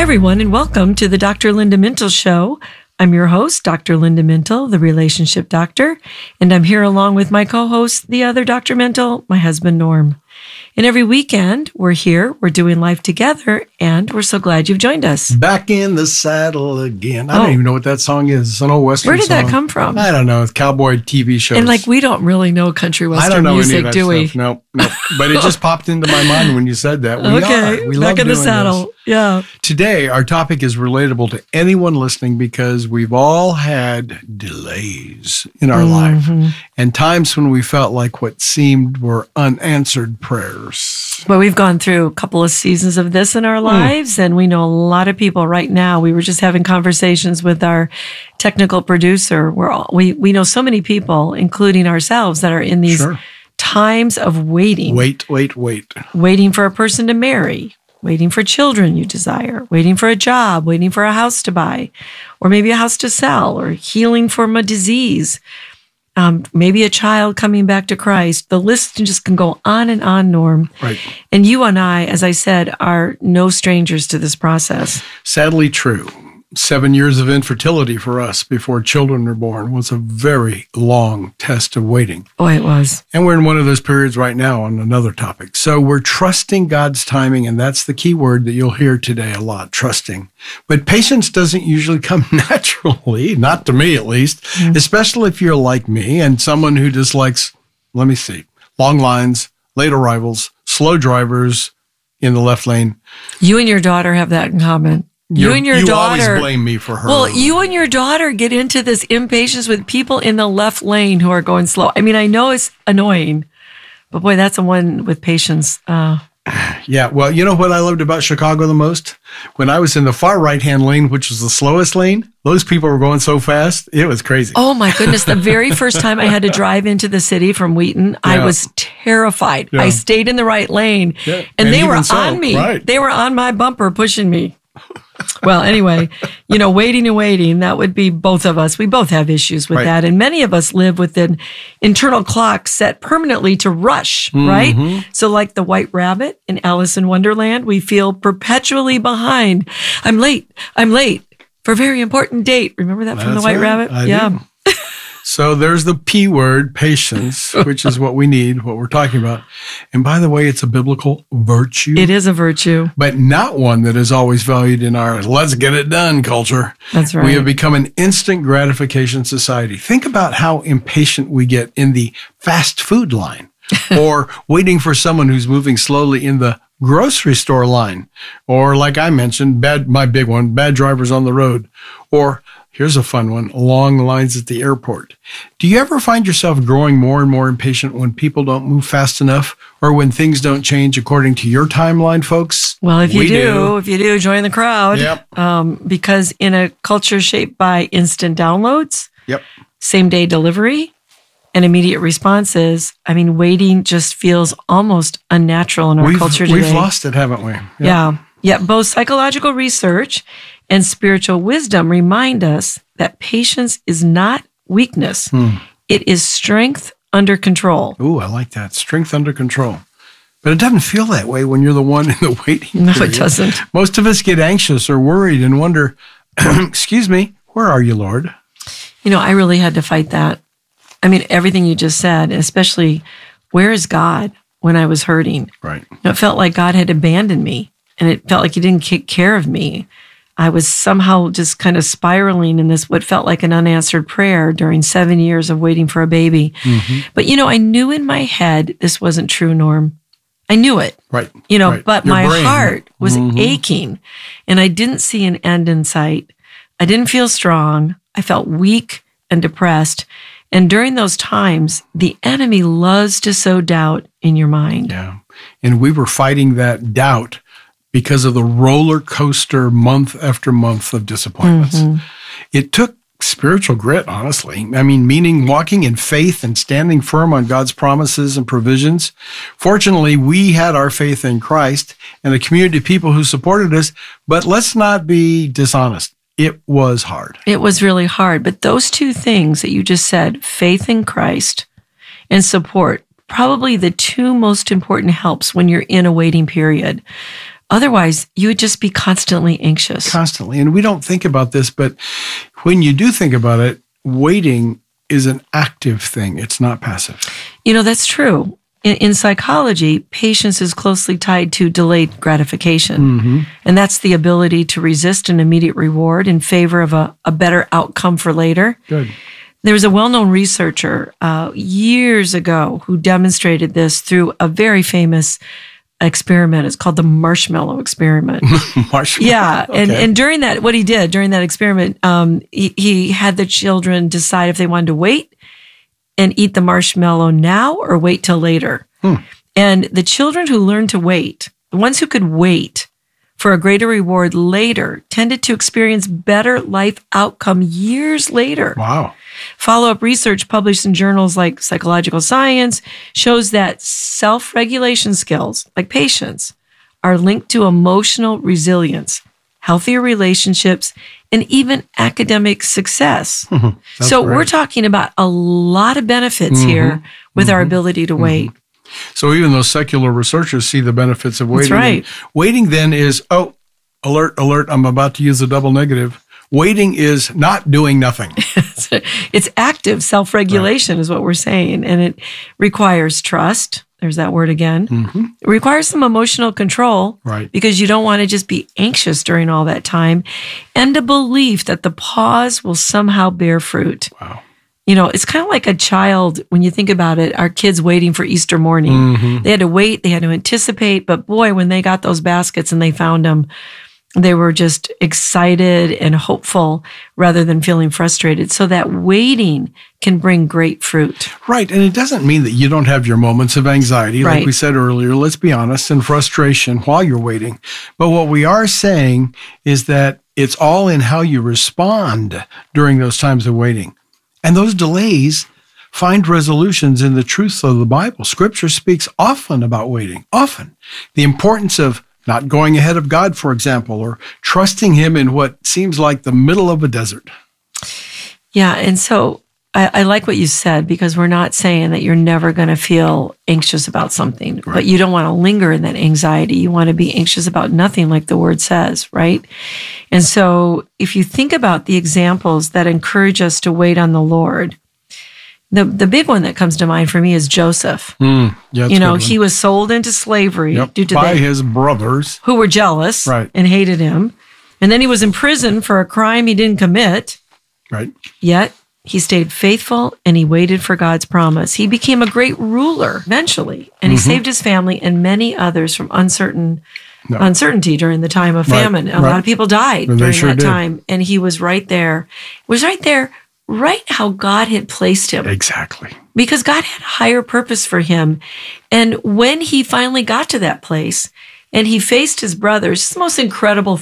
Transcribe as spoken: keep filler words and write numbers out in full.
everyone, and welcome to the Doctor Linda Mintle Show. I'm your host, Doctor Linda Mintle, the relationship doctor, and I'm here along with my co-host, the other Doctor Mintle, my husband, Norm. And every weekend, we're here, we're doing life together, and we're so glad you've joined us. Back in the saddle again. I Oh. don't even know what that song is. It's an old Western Where did song. that come from? I don't know. It's cowboy T V shows. And like, we don't really know country I western don't know music, any of that do we? stuff. No, no. But it just popped into my mind when you said that. We Okay, are. We love back in the doing saddle. this. Yeah. Today, our topic is relatable to anyone listening because we've all had delays in our Mm-hmm. life and times when we felt like what seemed were unanswered prayers. Well, we've gone through a couple of seasons of this in our lives, and we know a lot of people right now. We were just having conversations with our technical producer. We're all, we we know so many people, including ourselves, that are in these Sure. times of waiting, Wait, wait, wait. waiting for a person to marry, waiting for children you desire, waiting for a job, waiting for a house to buy, or maybe a house to sell, or healing from a disease. Um, maybe a child coming back to Christ. The list just can go on and on, Norm. Right. And you and I, as I said, are no strangers to this process. Sadly true. Seven years of infertility for us before children are born was a very long test of waiting. Boy, it was. And we're in one of those periods right now on another topic. So we're trusting God's timing, and that's the key word that you'll hear today a lot, trusting. But patience doesn't usually come naturally, not to me at least, mm. especially if you're like me and someone who dislikes, let me see, long lines, late arrivals, slow drivers in the left lane. You and your daughter have that in common. You You're, and your you daughter. always blame me for her. Well, you and your daughter get into this impatience with people in the left lane who are going slow. I mean, I know it's annoying, but boy, that's the one with patience. Uh, Yeah, well, you know what I loved about Chicago the most? When I was in the far right-hand lane, which was the slowest lane, those people were going so fast, it was crazy. oh my goodness. The very first time I had to drive into the city from Wheaton, I Yeah. was terrified. Yeah. I stayed in the right lane Yeah. and, And they even were so, on me. right. They were on my bumper pushing me. Well, anyway, you know, waiting and waiting, that would be both of us. We both have issues with Right. that. And many of us live with an internal clock set permanently to rush, Mm-hmm. right? So like the white rabbit in Alice in Wonderland, we feel perpetually behind. I'm late. I'm late for a very important date. Remember that from That's the white right. rabbit? I yeah. do. So there's the P word, patience, which is what we need, what we're talking about. And by the way, it's a biblical virtue. It is a virtue. But not one that is always valued in our let's get it done culture. That's right. We have become an instant gratification society. Think about how impatient we get in the fast food line or waiting for someone who's moving slowly in the grocery store line. Or like I mentioned, bad, my big one, bad drivers on the road. Or here's a fun one, long lines at the airport. Do you ever find yourself growing more and more impatient when people don't move fast enough or when things don't change according to your timeline, folks? Well, if you We do, if you do, join the crowd. Yep. Um, because in a culture shaped by instant downloads, Yep. same day delivery, and immediate responses, I mean, waiting just feels almost unnatural in our We've, culture today. we've lost it, haven't we? Yep. Yeah. Yet both psychological research and spiritual wisdom remind us that patience is not weakness. Hmm. It is strength under control. Ooh, I like that. Strength under control. But it doesn't feel that way when you're the one in the waiting No, period. it doesn't. Most of us get anxious or worried and wonder, excuse me, where are you, Lord? You know, I really had to fight that. I mean, everything you just said, especially where is God when I was hurting? Right. You know, it felt like God had abandoned me, and it felt like he didn't take care of me. I was somehow just kind of spiraling in this, what felt like an unanswered prayer during seven years of waiting for a baby. Mm-hmm. But, you know, I knew in my head this wasn't true, Norm. I knew it. Right. You know, right. but Your my brain. heart was Mhm. aching, and I didn't see an end in sight. I didn't feel strong. I felt weak and depressed. And during those times, the enemy loves to sow doubt in your mind. Yeah. And we were fighting that doubt because of the roller coaster month after month of disappointments. Mm-hmm. It took spiritual grit, honestly. I mean, meaning walking in faith and standing firm on God's promises and provisions. Fortunately, we had our faith in Christ and a community of people who supported us, but let's not be dishonest. It was hard. It was really hard. But those two things that you just said, faith in Christ and support, probably the two most important helps when you're in a waiting period. Otherwise, you would just be constantly anxious. Constantly. And we don't think about this, but when you do think about it, waiting is an active thing. It's not passive. You know, that's true. In, in psychology, patience is closely tied to delayed gratification. Mm-hmm. And that's the ability to resist an immediate reward in favor of a, a better outcome for later. Good. There was a well-known researcher uh, years ago who demonstrated this through a very famous experiment. It's called the marshmallow experiment. Marshmallow. Yeah. Okay. And, and during that, what he did during that experiment, um, he, he had the children decide if they wanted to wait and eat the marshmallow now or wait till later. Hmm. And the children who learned to wait, the ones who could wait for a greater reward later, tended to experience better life outcome years later. Wow. Follow-up research published in journals like Psychological Science shows that self-regulation skills, like patience, are linked to emotional resilience, healthier relationships, and even academic success. So great. we're talking about a lot of benefits Mm-hmm. here with Mm-hmm. our ability to wait. So even though secular researchers see the benefits of waiting. That's right. Waiting then is, oh, alert, alert, I'm about to use a double negative. Waiting is not doing nothing. It's active self-regulation right. is what we're saying. And it requires trust. There's that word again. Mm-hmm. It requires some emotional control. Right. Because you don't want to just be anxious during all that time. And a belief that the pause will somehow bear fruit. Wow. You know, it's kind of like a child, when you think about it, our kids waiting for Easter morning. Mm-hmm. They had to wait, they had to anticipate, but boy, when they got those baskets and they found them, they were just excited and hopeful rather than feeling frustrated. So that waiting can bring great fruit. Right. And it doesn't mean that you don't have your moments of anxiety, Right. like we said earlier, let's be honest, and frustration while you're waiting. But what we are saying is that it's all in how you respond during those times of waiting. And those delays find resolutions in the truths of the Bible. Scripture speaks often about waiting, often. The importance of not going ahead of God, for example, or trusting Him in what seems like the middle of a desert. Yeah, and so I, I like what you said, because we're not saying that you're never going to feel anxious about something, Right. but you don't want to linger in that anxiety. You want to be anxious about nothing, like the word says, right? And so if you think about the examples that encourage us to wait on the Lord, the, the big one that comes to mind for me is Joseph. Mm, yeah, You know, he was sold into slavery yep, due to by the, his brothers. who were jealous Right. and hated him. And then he was in prison for a crime he didn't commit. Right. Yet he stayed faithful and he waited for God's promise. He became a great ruler eventually, and he Mm-hmm. saved his family and many others from uncertain No. uncertainty during the time of Right, famine. A right. lot of people died And they during sure that did. time, and he was right there. Was right there, right how God had placed him. Exactly. Because God had higher purpose for him. And when he finally got to that place and he faced his brothers, it's the most incredible